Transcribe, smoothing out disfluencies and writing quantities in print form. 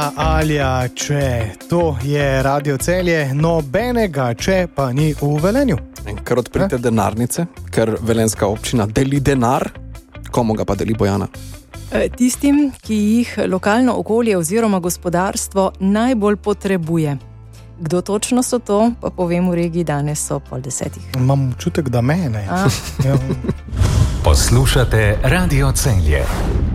Alja, če to je Radio Celje, nobenega če pa ni v Velenju. Ker odprite denarnice, ker velenjska občina deli denar, komu ga pa deli Bojana? Tistim, ki jih lokalno okolje oziroma gospodarstvo najbolj potrebuje. Kdo točno so to, pa povem v regiji danes so 9:30. Imam občutek, da mene. Poslušate Radio Celje.